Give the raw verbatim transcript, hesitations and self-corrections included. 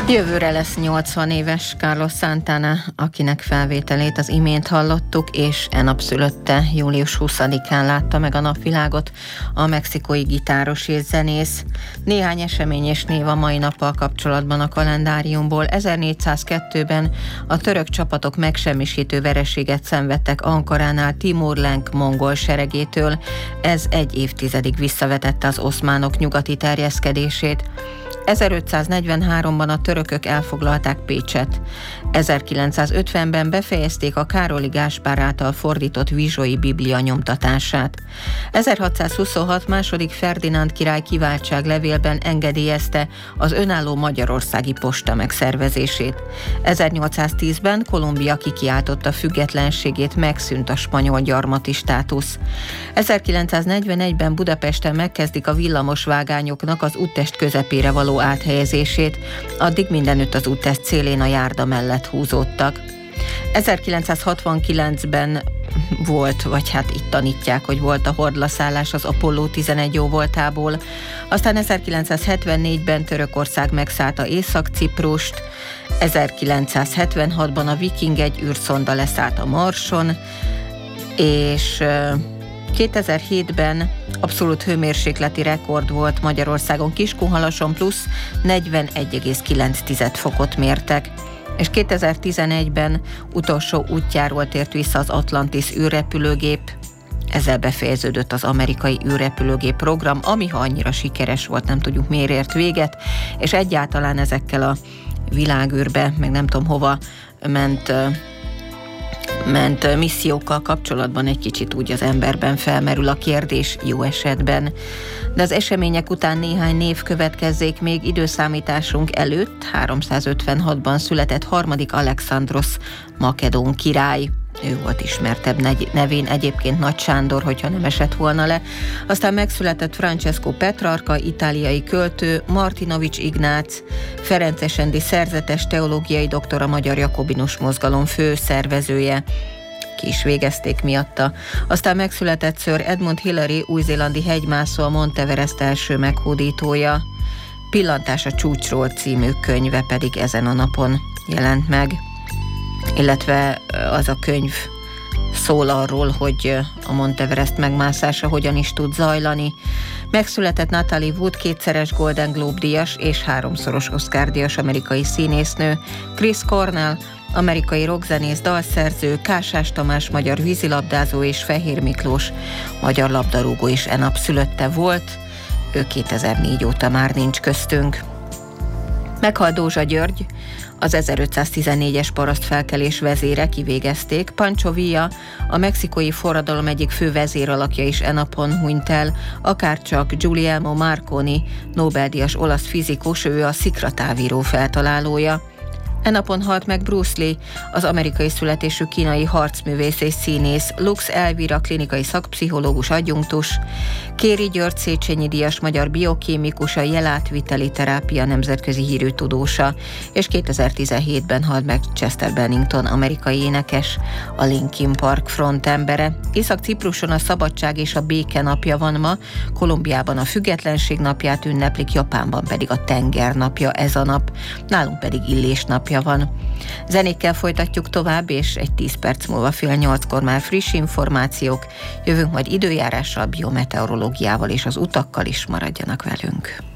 Jövőre lesz nyolcvan éves Carlos Santana, akinek felvételét az imént hallottuk, és e nap szülötte, július huszadikán látta meg a napvilágot a mexikói gitáros és zenész. Néhány esemény és név a mai nappal kapcsolatban a kalendáriumból. ezernégyszázkettőben a török csapatok megsemmisítő vereséget szenvedtek Ankaránál Timur-Lenk mongol seregétől. Ez egy évtizedig visszavetette az oszmánok nyugati terjeszkedését. ezerötszáznegyvenháromban a törökök elfoglalták Pécset. ezerkilencszázötvenben befejezték a Károli Gáspár által fordított Vizsói Biblia nyomtatását. ezerhatszázhuszonhat második Ferdinánd király kiváltságlevélben engedélyezte az önálló magyarországi posta megszervezését. ezernyolcszáztízben Kolumbia kikiáltotta függetlenségét, megszűnt a spanyol gyarmati státusz. ezerkilencszáznegyvenegyben Budapesten megkezdik a villamosvágányoknak az úttest közepére való áthelyezését, addig mindenütt az úttest szélén a járda mellett húzódtak. ezerkilencszázhatvankilencben volt, vagy hát itt tanítják, hogy volt a hordlaszállás az Apollo tizenegy jóvoltából. Aztán ezerkilencszázhetvennégyben Törökország megszállta Észak-Ciprust, ezerkilencszázhetvenhatban a Viking egy űrszonda leszállt a Marson, és kétezer-hétben abszolút hőmérsékleti rekord volt Magyarországon, Kiskunhalason plusz negyvenegy egész kilenc fokot mértek, és kétezer-tizenegyben utolsó útjáról tért vissza az Atlantis űrrepülőgép. Ezzel befejeződött az amerikai űrrepülőgép program, ami ha annyira sikeres volt, nem tudjuk miért ért véget, és egyáltalán ezekkel a világűrbe, meg nem tudom hova ment ment missziókkal kapcsolatban egy kicsit úgy az emberben felmerül a kérdés, jó esetben. De az események után néhány név következzék még. Időszámításunk előtt háromszázötvenhatban született harmadik Alexandrosz makedón király. Ő volt ismertebb nevén egyébként Nagy Sándor, hogyha nem esett volna le. Aztán megszületett Francesco Petrarca, itáliai költő, Martinovics Ignác, Ferencesendi szerzetes, teológiai doktor, a Magyar Jakobinus Mozgalom fő szervezője. Ki is végezték miatta. Aztán megszületett Sir Edmund Hillary, új-zélandi hegymászó, a Monteverest első meghódítója. Pillantás a csúcsról című könyve pedig ezen a napon jelent meg, illetve az a könyv szól arról, hogy a Monteverest megmászása hogyan is tud zajlani. Megszületett Natalie Wood, kétszeres Golden Globe-díjas és háromszoros Oscar-díjas amerikai színésznő, Chris Cornell, amerikai rockzenész, dalszerző, Kásás Tamás, magyar vízilabdázó, és Fehér Miklós, magyar labdarúgó is e nap szülötte volt. Ő kétezer-négy óta már nincs köztünk. Meghalt Dózsa György, az ezerötszáztizennégyes parasztfelkelés vezére, kivégezték. Pancho Villa, a mexikói forradalom egyik fő vezéralakja is e napon hunyt el, akárcsak Guglielmo Marconi, Nobel-díjas olasz fizikus, ő a szikratávíró feltalálója. E napon halt meg Bruce Lee, az amerikai születésű kínai harcművész és színész, Lux Elvira, klinikai szakpszichológus adjunktus, Kéri György, Széchenyi díjas magyar biokémikus, a jelátviteli terápia nemzetközi hírű tudósa, és kétezer-tizenhétben halt meg Chester Bennington, amerikai énekes, a Linkin Park frontembere. Észak-Cipruson a szabadság és a béke napja van ma, Kolumbiában a függetlenség napját ünneplik, Japánban pedig a tenger napja ez a nap, nálunk pedig Illés napja van. Zenékkel folytatjuk tovább, és egy tíz perc múlva fél nyolckor már friss információk. Jövünk majd időjárással, biometeorológiával és az utakkal is, maradjanak velünk.